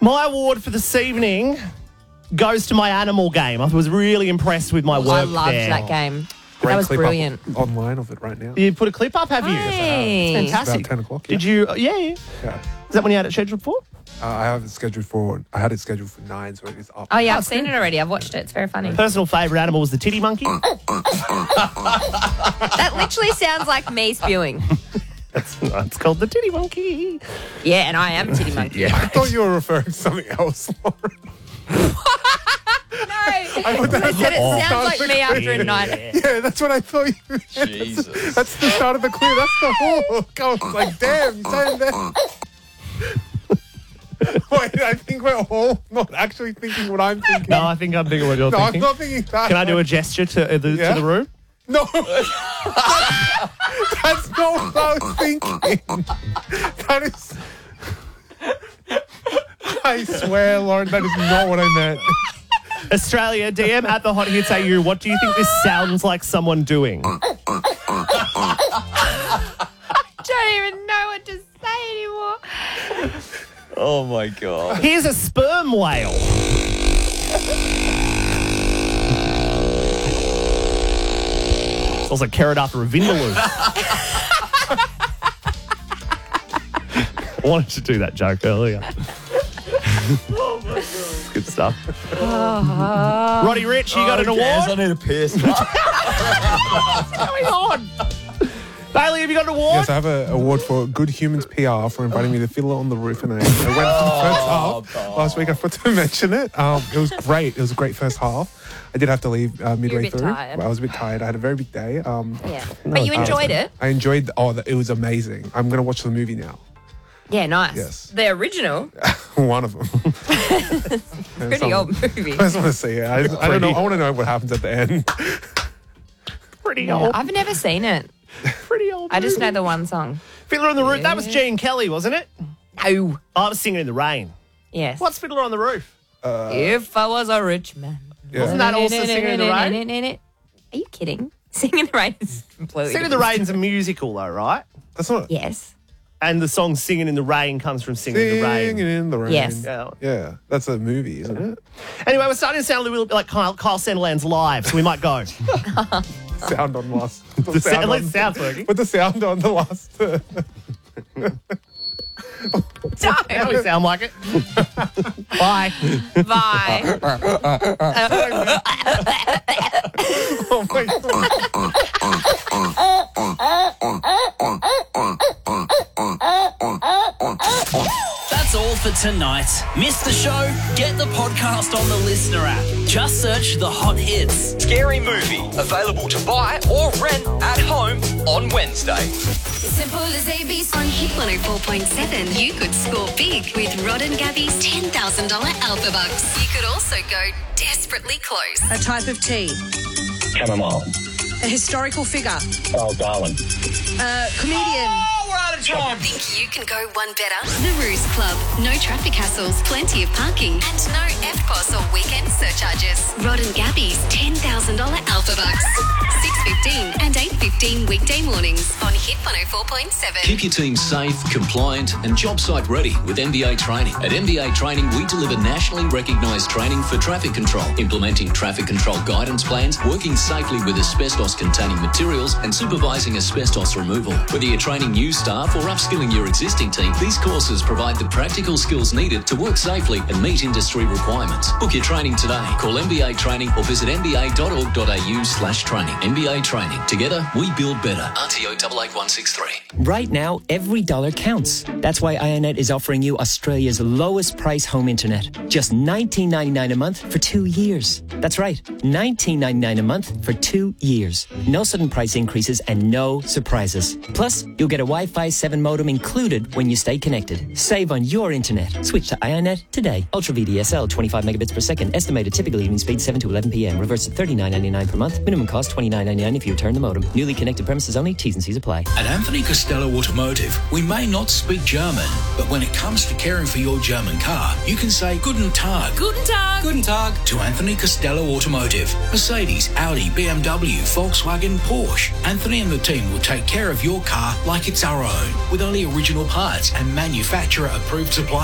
My award for this evening goes to my animal game. I was really impressed with my work I loved there. that game. Great That was clip brilliant. Up online of it right now. You put a clip up, have you? Hey. It's fantastic. About 10 o'clock, Did you? Yeah. Yeah. Is that when you had it scheduled for? I had it scheduled for 9, so it is up. Oh, yeah, I've seen it already. I've watched it. It's very funny. Personal favourite animal was the titty monkey. That literally sounds like me spewing. It's called the titty monkey. Yeah, and I am a titty monkey. Yeah. I thought you were referring to something else, Lauren. No, I said it sounds like me after a night. Yeah, that's what I thought you meant. Jesus. That's the start of the clue. That's the hook. I was like, damn, you're saying that. Wait, I think we're all not actually thinking what I'm thinking. No, I think I'm thinking what you're No, thinking. I'm not thinking that. Can I do a gesture to the room? No. That's not what I was thinking. That is... I swear, Lauren, that is not what I meant. Australia, DM at the Hot Hits AU. What do you think this sounds like someone doing? I don't even know what to say anymore. Oh, my God. Here's a sperm whale. It's also carried after a vindaloo. I wanted to do that joke earlier. Oh my God. Good stuff. Roddy Rich, you got an award? I need a piss. What's going on? Bailey, have you got an award? Yes, I have an award for Good Humans PR for inviting me to Fiddler on the Roof, and I went for the first half last week. I forgot to mention it. It was great. It was a great first half. I did have to leave midway bit through. tired. I was a bit tired. I had a very big day. Yeah. But you enjoyed it? I enjoyed. It was amazing. I'm going to watch the movie now. Yeah, nice. Yes. The original, One of them. pretty old movie. I just want to see it. I don't know. I want to know what happens at the end. Pretty old. I've never seen it. Pretty old. I just know movie. the one song. Fiddler on the Roof. That was Gene Kelly, wasn't it? Oh. I was singing in the rain. Yes. What's Fiddler on the Roof? If I was a rich man. Yeah. Wasn't that also Singing in the Rain? Are you kidding? Singing in the Rain is completely Singing in the Rain's a musical, though, right? That's not. Yes. And the song Singing in the Rain comes from Singing in the Singing Rain. in the rain. Yes. Yeah, that's a movie, isn't it? Anyway, we're starting to sound a little bit like Kyle Sandilands live, so we might go. Sound on last. At least the sound's working. Put the sound on the last. Now we sound like it. Bye. Bye. Oh my God. That's all for tonight. Miss the show? Get the podcast on the Listener app. Just search The Hot Hits. Scary Movie. Available to buy or rent at home on Wednesday. Simple as ABC. On Hit 104.7, you could score big with Rod and Gabby's $10,000 Alpha Bucks. You could also go desperately close. A type of tea. Chamomile. A historical figure. Oh, Darwin. A comedian. Think you can go one better? The Ruse Club. No traffic hassles, plenty of parking, and no FPOS or weekend surcharges. Rod and Gabby's $10,000 Alpha Bucks. 6:15 and 8:15 weekday mornings on Hit 104.7. Keep your team safe, compliant and job site ready with MBA Training. At MBA Training, we deliver nationally recognised training for traffic control, implementing traffic control guidance plans, working safely with asbestos-containing materials and supervising asbestos removal. Whether you're training new staff or upskilling your existing team, these courses provide the practical skills needed to work safely and meet industry requirements. Book your training today. Call MBA Training or visit mba.org.au/training. MBA Training. Together, we build better. RTO 88163. Right now, every dollar counts. That's why IONET is offering you Australia's lowest price home internet. Just $19.99 a month for 2 years. That's right, $19.99 a month for 2 years. No sudden price increases and no surprises. Plus, you'll get a Wi-Fi 7 modem included when you stay connected. Save on your internet. Switch to IONET today. Ultra VDSL, 25 megabits per second. Estimated typical evening speed 7 to 11 p.m. Reverse to $39.99 per month. Minimum cost $29.99 if you return the modem. Newly connected premises only. T's and C's apply. At Anthony Costello Automotive, we may not speak German, but when it comes to caring for your German car, you can say Guten Tag. Guten Tag. Guten Tag to Anthony Costello Automotive. Mercedes, Audi, BMW, Volkswagen, Porsche. Anthony and the team will take care of your car like it's our own, with only original parts and manufacturer-approved supply.